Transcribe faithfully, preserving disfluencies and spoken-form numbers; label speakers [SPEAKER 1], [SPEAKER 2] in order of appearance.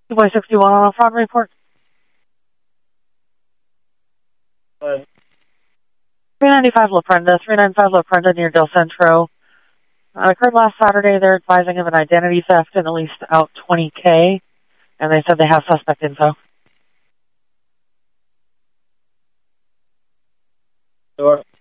[SPEAKER 1] two by sixty-one on a fraud report.
[SPEAKER 2] Uh,
[SPEAKER 1] three ninety-five La Prenda, three ninety-five La Prenda near Del Centro. Uh, occurred last Saturday. They're advising of an identity theft and at least out twenty K, and they said they have suspect info.
[SPEAKER 2] Sure.